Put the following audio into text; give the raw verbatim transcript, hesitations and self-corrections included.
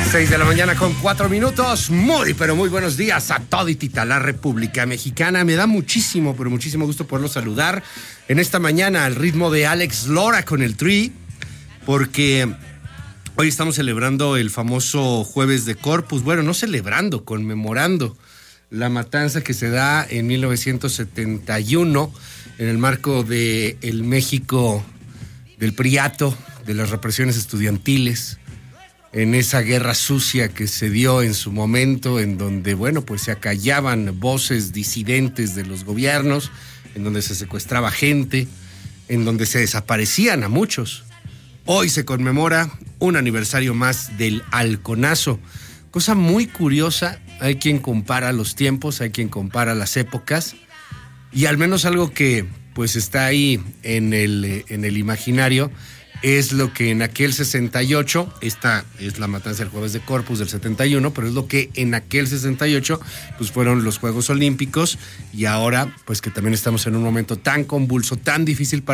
Seis de la mañana con cuatro minutos. Muy, pero muy buenos días a toditita la República Mexicana. Me da muchísimo, pero muchísimo gusto poderlos saludar en esta mañana al ritmo de Alex Lora con el Tri, porque hoy estamos celebrando el famoso Jueves de Corpus. Bueno, no celebrando, conmemorando la matanza que se da en mil novecientos setenta y uno en el marco de el México del Priato, de las represiones estudiantiles, en esa guerra sucia que se dio en su momento, en donde, bueno, pues se acallaban voces disidentes de los gobiernos, en donde se secuestraba gente, en donde se desaparecían a muchos. Hoy se conmemora un aniversario más del halconazo. Cosa muy curiosa, hay quien compara los tiempos, hay quien compara las épocas, y al menos algo que pues está ahí en el, en el imaginario es lo que en aquel sesenta y ocho, esta es la matanza del Jueves de Corpus del setenta y uno, pero es lo que en aquel sesenta y ocho pues fueron los Juegos Olímpicos, y ahora pues que también estamos en un momento tan convulso, tan difícil para